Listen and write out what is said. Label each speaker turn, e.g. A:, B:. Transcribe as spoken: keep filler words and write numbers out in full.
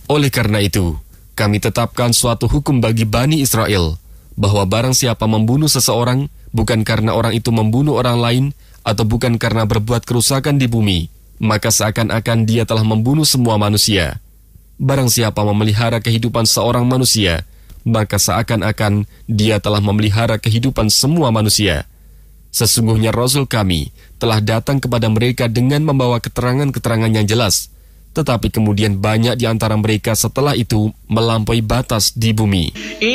A: Oleh karena itu, kami tetapkan suatu hukum bagi Bani Israel, bahwa barang siapa membunuh seseorang, bukan karena orang itu membunuh orang lain, atau bukan karena berbuat kerusakan di bumi, maka seakan-akan dia telah membunuh semua manusia. Barang siapa memelihara kehidupan seorang manusia, maka seakan-akan dia telah memelihara kehidupan semua manusia. Sesungguhnya Rasul kami telah datang kepada mereka dengan membawa keterangan-keterangan yang jelas, tetapi kemudian banyak di antara mereka setelah itu melampaui batas di bumi.